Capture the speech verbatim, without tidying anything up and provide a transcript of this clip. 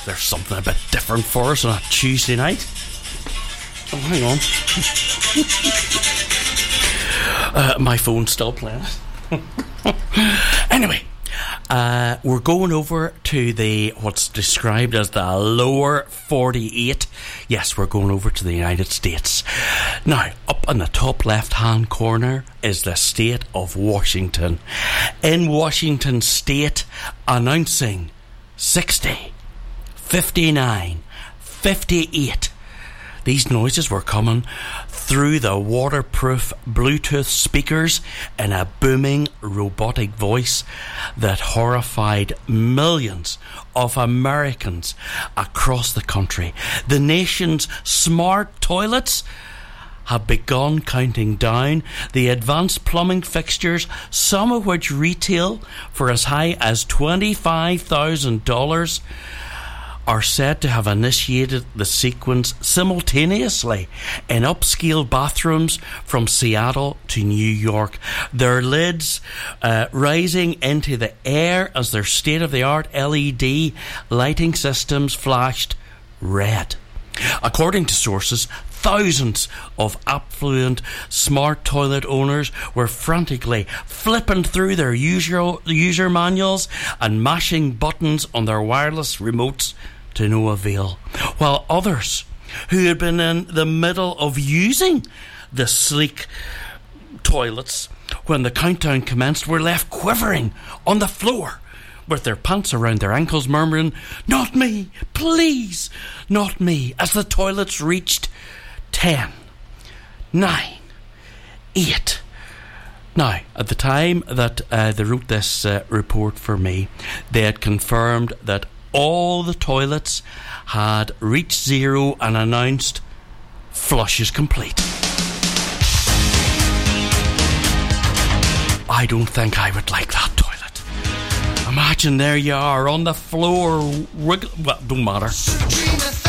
there's something a bit different for us on a Tuesday night. Oh, hang on. uh, my phone's still playing. Anyway, uh, we're going over to the what's described as the lower forty-eight. Yes, we're going over to the United States. Now, up in the top left-hand corner is the state of Washington. In Washington State, announcing sixty, fifty-nine, fifty-eight. These noises were coming through the waterproof Bluetooth speakers in a booming robotic voice that horrified millions of Americans across the country. The nation's smart toilets have begun counting down the advanced plumbing fixtures, some of which retail for as high as twenty-five thousand dollars, are said to have initiated the sequence simultaneously in upscale bathrooms from Seattle to New York. Their lids uh, rising into the air as their state-of-the-art L E D lighting systems flashed red. According to sources, thousands of affluent smart toilet owners were frantically flipping through their user, user manuals and mashing buttons on their wireless remotes to no avail, while others who had been in the middle of using the sleek toilets when the countdown commenced were left quivering on the floor with their pants around their ankles, murmuring, "Not me, please, not me," as the toilets reached ten, nine, eight. Now, at the time that uh, they wrote this uh, report for me, they had confirmed that all the toilets had reached zero and announced flush is complete. I don't think I would like that toilet. Imagine there you are on the floor, wriggle, well, don't matter.